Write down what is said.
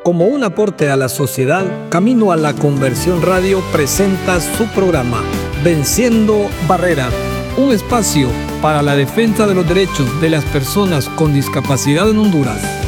Como un aporte a la sociedad, Camino a la Conversión Radio presenta su programa Venciendo Barreras, un espacio para la defensa de los derechos de las personas con discapacidad en Honduras.